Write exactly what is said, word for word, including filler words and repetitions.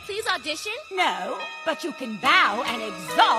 please audition? No, but you can bow and exalt